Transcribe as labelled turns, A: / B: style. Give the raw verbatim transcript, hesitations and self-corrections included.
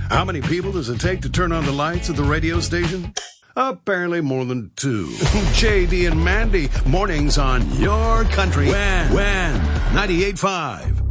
A: How many people does it take to turn on the lights at the radio station? Apparently more than two. J D and Mandy, mornings on your country. When? When? ninety-eight point five.